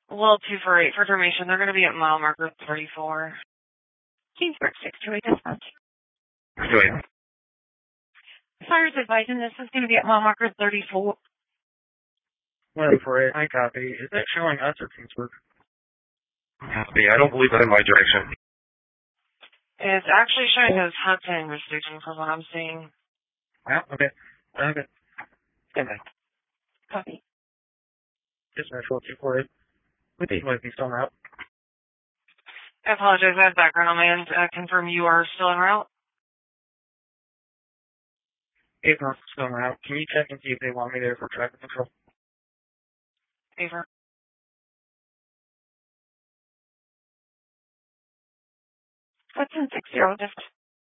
A little too for information. They're going to be at mile marker 34. Kingsburg 628 dispatch. Go ahead. Fire's advising this is going to be at mile marker 34. 148, I copy. Is that showing us or Kingsburg? Copy. I don't believe that's in my direction. It's actually showing as Hudson restriction from what I'm seeing. Yeah, okay. Okay. Stand by. Copy. Dispatch 4248. We think might be still en route. I apologize, I have background on my end. Confirm you are still en route? April, still en route. Can you check and see if they want me there for traffic control? Favor. Hudson 60 dispatch.